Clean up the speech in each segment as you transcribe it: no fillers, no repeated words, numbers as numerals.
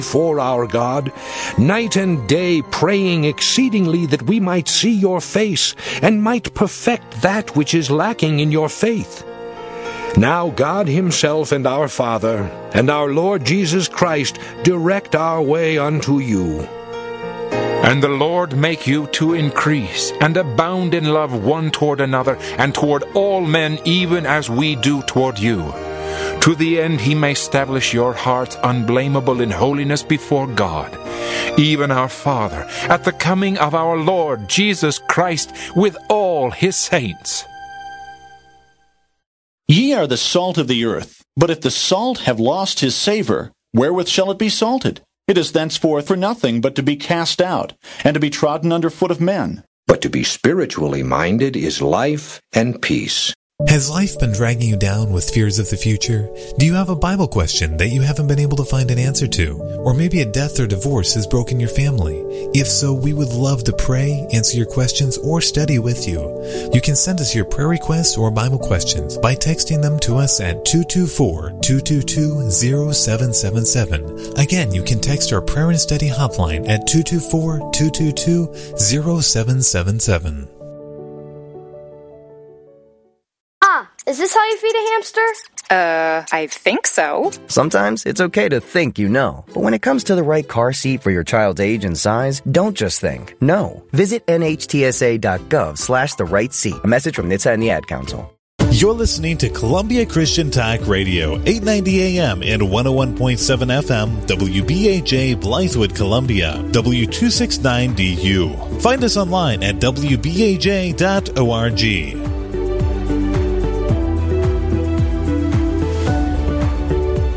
before our God, night and day praying exceedingly that we might see your face, and might perfect that which is lacking in your faith. Now God himself and our Father, and our Lord Jesus Christ, direct our way unto you. And the Lord make you to increase, and abound in love one toward another, and toward all men, even as we do toward you, to the end he may establish your hearts unblameable in holiness before God, even our Father, at the coming of our Lord Jesus Christ with all his saints. Ye are the salt of the earth. But if the salt have lost his savour, wherewith shall it be salted? It is thenceforth for nothing but to be cast out, and to be trodden under foot of men. But to be spiritually minded is life and peace. Has life been dragging you down with fears of the future? Do you have a Bible question that you haven't been able to find an answer to? Or maybe a death or divorce has broken your family? If so, we would love to pray, answer your questions, or study with you. You can send us your prayer requests or Bible questions by texting them to us at 224-222-0777. Again, you can text our prayer and study hotline at 224-222-0777. Is this how you feed a hamster? I think so. Sometimes it's okay to think you know, but when it comes to the right car seat for your child's age and size, don't just think. No. Visit nhtsa.gov/the right seat. A message from NHTSA and the Ad Council. You're listening to Columbia Christian Talk Radio, 890 AM and 101.7 FM, WBAJ Blythewood, Columbia, W269DU. Find us online at wbaj.org.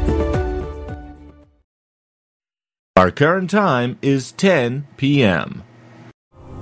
Our current time is 10 p.m.